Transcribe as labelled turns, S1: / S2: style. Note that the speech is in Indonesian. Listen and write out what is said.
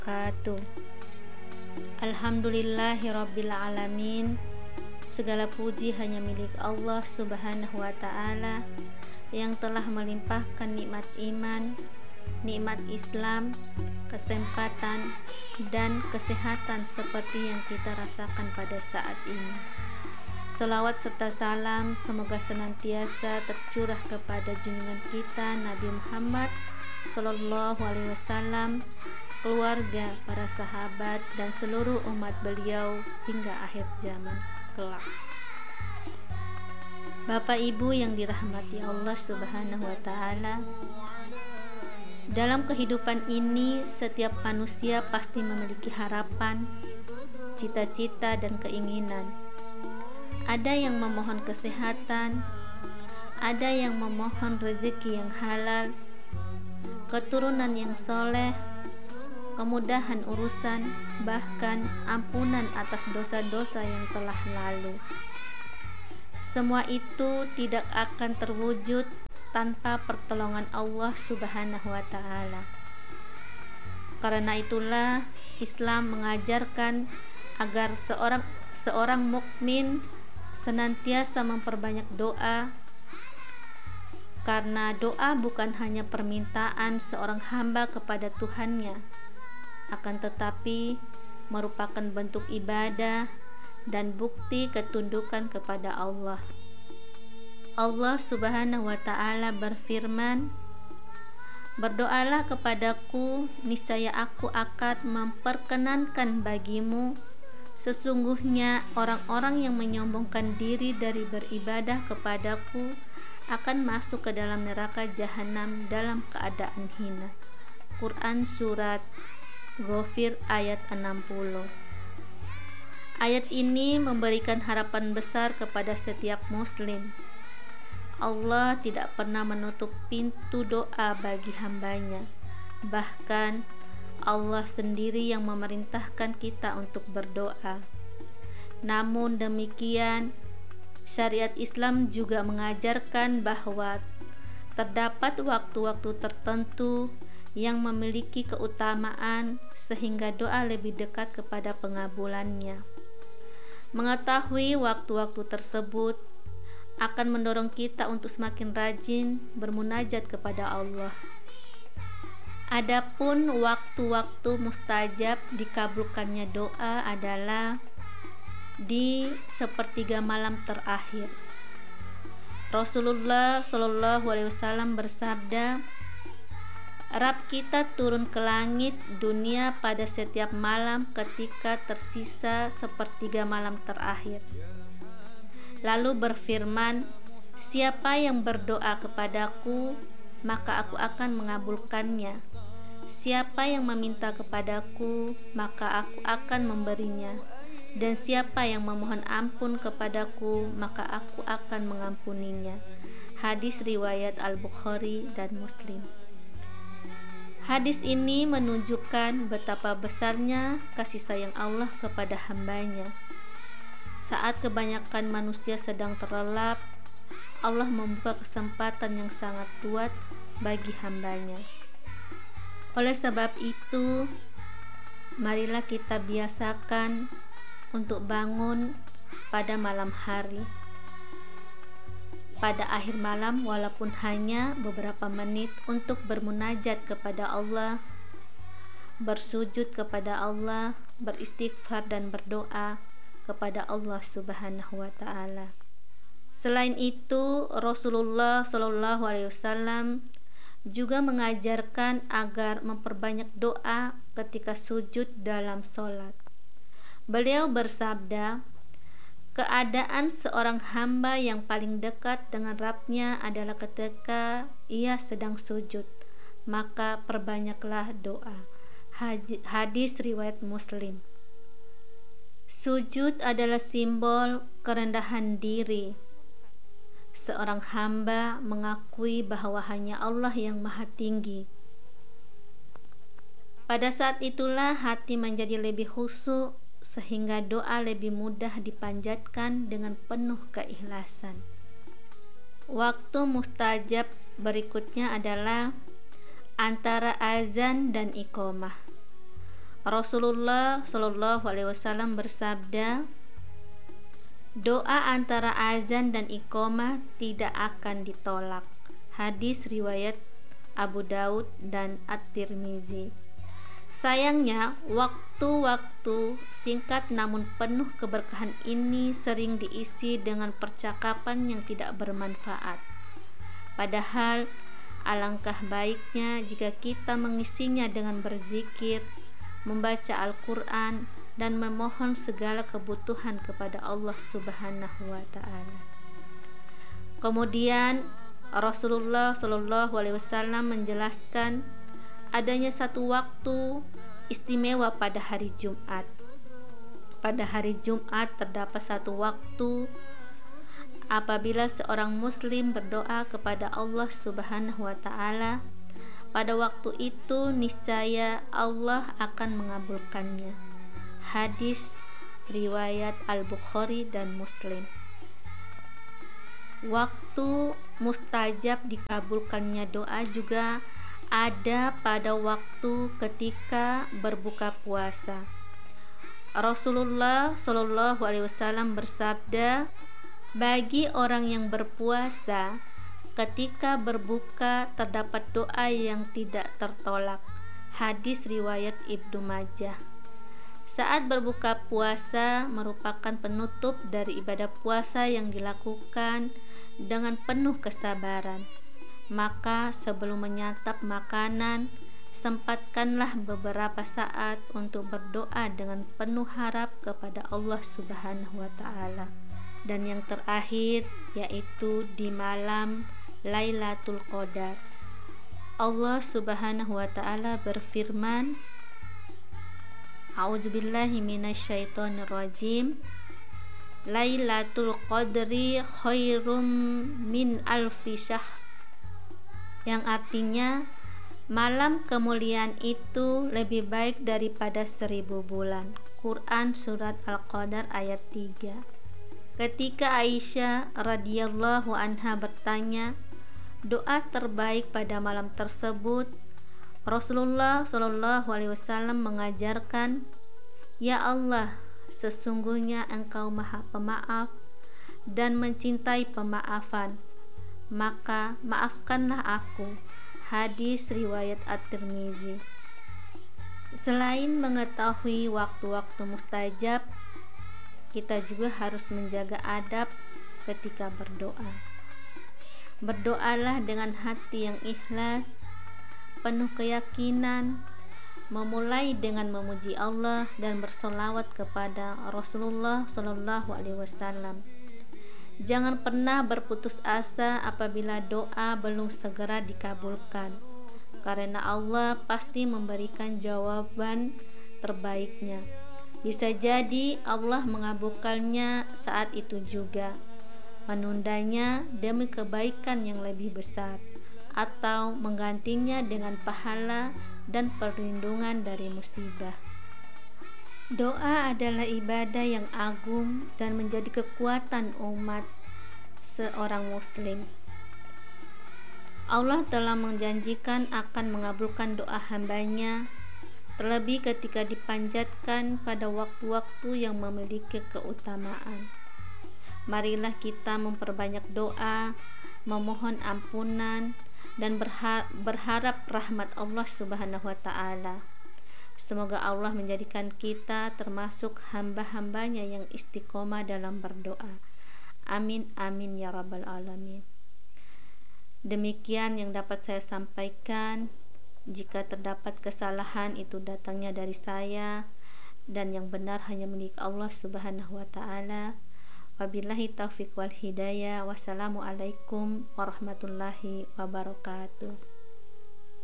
S1: wabarakatuh. Alhamdulillahirabbil alamin. Segala puji hanya milik Allah Subhanahu wa taala yang telah melimpahkan nikmat iman, nikmat Islam, kesempatan dan kesehatan seperti yang kita rasakan pada saat ini. Selawat serta salam semoga senantiasa tercurah kepada junjungan kita Nabi Muhammad Sallallahu Alaihi Wasallam, keluarga, para sahabat, dan seluruh umat beliau hingga akhir zaman kelak. Bapak Ibu yang dirahmati Allah Subhanahu wa taala, dalam kehidupan ini setiap manusia pasti memiliki harapan, cita-cita dan keinginan. Ada yang memohon kesehatan, ada yang memohon rezeki yang halal, keturunan yang soleh, kemudahan urusan, bahkan ampunan atas dosa-dosa yang telah lalu. Semua itu tidak akan terwujud tanpa pertolongan Allah Subhanahu wa taala. Karena itulah Islam mengajarkan agar seorang mukmin senantiasa memperbanyak doa, karena doa bukan hanya permintaan seorang hamba kepada Tuhannya, akan tetapi merupakan bentuk ibadah dan bukti ketundukan kepada Allah. Allah Subhanahu wa taala berfirman, "Berdoalah kepadaku, niscaya aku akan memperkenankan bagimu. Sesungguhnya orang-orang yang menyombongkan diri dari beribadah kepadaku akan masuk ke dalam neraka jahanam dalam keadaan hina." Quran Surat Ghafir ayat 60. Ayat ini memberikan harapan besar kepada setiap muslim. Allah tidak pernah menutup pintu doa bagi hambanya. Bahkan Allah sendiri yang memerintahkan kita untuk berdoa. Namun demikian, syariat Islam juga mengajarkan bahwa terdapat waktu-waktu tertentu yang memiliki keutamaan sehingga doa lebih dekat kepada pengabulannya. Mengetahui waktu-waktu tersebut akan mendorong kita untuk semakin rajin bermunajat kepada Allah. Adapun waktu-waktu mustajab dikabulkannya doa adalah di sepertiga malam terakhir. Rasulullah Shallallahu Alaihi Wasallam bersabda, "Rabb kita turun ke langit dunia pada setiap malam ketika tersisa sepertiga malam terakhir. Lalu berfirman, siapa yang berdoa kepadaku, maka aku akan mengabulkannya. Siapa yang meminta kepadaku, maka aku akan memberinya. Dan siapa yang memohon ampun kepadaku, maka aku akan mengampuninya." Hadis riwayat Al-Bukhari dan Muslim. Hadis ini menunjukkan betapa besarnya kasih sayang Allah kepada hambanya. Saat kebanyakan manusia sedang terlelap, Allah membuka kesempatan yang sangat luas bagi hambanya. Oleh sebab itu, marilah kita biasakan untuk bangun pada malam hari, pada akhir malam, walaupun hanya beberapa menit, untuk bermunajat kepada Allah, bersujud kepada Allah, beristighfar dan berdoa kepada Allah Subhanahu wa taala. Selain itu, Rasulullah Shallallahu Alaihi Wasallam juga mengajarkan agar memperbanyak doa ketika sujud dalam sholat. Beliau bersabda, "Keadaan seorang hamba yang paling dekat dengan Rabb-nya adalah ketika ia sedang sujud, maka perbanyaklah doa." Hadis riwayat Muslim. Sujud adalah simbol kerendahan diri. Seorang hamba mengakui bahwa hanya Allah yang Maha Tinggi. Pada saat itulah hati menjadi lebih khusyuk, sehingga doa lebih mudah dipanjatkan dengan penuh keikhlasan. Waktu mustajab berikutnya adalah antara azan dan iqamah. Rasulullah Shallallahu Alaihi Wasallam bersabda, doa antara azan dan iqamah tidak akan ditolak. Hadis riwayat Abu Daud dan At-Tirmizi. Sayangnya, waktu-waktu singkat namun penuh keberkahan ini sering diisi dengan percakapan yang tidak bermanfaat. Padahal, alangkah baiknya jika kita mengisinya dengan berzikir, membaca Al-Quran, dan memohon segala kebutuhan kepada Allah Subhanahu wa Ta'ala. Kemudian Rasulullah Shallallahu Alaihi Wasallam menjelaskan adanya satu waktu istimewa pada hari Jumat. Pada hari Jumat terdapat satu waktu apabila seorang muslim berdoa kepada Allah Subhanahu wa Ta'ala. Pada waktu itu niscaya Allah akan mengabulkannya. Hadis riwayat Al-Bukhari dan Muslim. Waktu mustajab dikabulkannya doa juga ada pada waktu ketika berbuka puasa. Rasulullah Shallallahu Alaihi Wasallam bersabda, bagi orang yang berpuasa ketika berbuka terdapat doa yang tidak tertolak. Hadis riwayat Ibnu Majah. Saat berbuka puasa merupakan penutup dari ibadah puasa yang dilakukan dengan penuh kesabaran. Maka sebelum menyantap makanan, sempatkanlah beberapa saat untuk berdoa dengan penuh harap kepada Allah Subhanahu wa Ta'ala. Dan yang terakhir yaitu di malam Lailatul Qadar. Allah Subhanahu wa Ta'ala berfirman, A'udzubillahi minasyaitonirrajim. Lailatul Qadri khairum min alfi syahr, yang artinya malam kemuliaan itu lebih baik daripada 1000 bulan. Quran surat Al-Qadar ayat 3. Ketika Aisyah radhiyallahu anha bertanya doa terbaik pada malam tersebut, Rasulullah Shallallahu Alaihi Wasallam mengajarkan, ya Allah, sesungguhnya Engkau Maha Pemaaf dan mencintai pemaafan, maka maafkanlah aku. Hadis riwayat At-Tirmizi. Selain mengetahui waktu-waktu mustajab, kita juga harus menjaga adab ketika berdoa. Berdoalah dengan hati yang ikhlas, penuh keyakinan, memulai dengan memuji Allah dan bersolawat kepada Rasulullah Shallallahu Alaihi Wasallam. Jangan pernah berputus asa apabila doa belum segera dikabulkan, karena Allah pasti memberikan jawaban terbaiknya. Bisa jadi Allah mengabulkannya saat itu juga, menundanya demi kebaikan yang lebih besar, atau menggantinya dengan pahala dan perlindungan dari musibah. Doa adalah ibadah yang agung dan menjadi kekuatan umat seorang muslim. Allah telah menjanjikan akan mengabulkan doa hambanya, terlebih ketika dipanjatkan pada waktu-waktu yang memiliki keutamaan. Marilah kita memperbanyak doa, memohon ampunan, dan berharap rahmat Allah Subhanahu wa Ta'ala. Semoga Allah menjadikan kita termasuk hamba-hambanya yang istiqomah dalam berdoa. Amin amin ya rabbal alamin. Demikian yang dapat saya sampaikan. Jika terdapat kesalahan itu datangnya dari saya, dan yang benar hanya milik Allah Subhanahu wa Ta'ala. Wabillahi taufiq wal hidayah. Wassalamualaikum warahmatullahi wabarakatuh.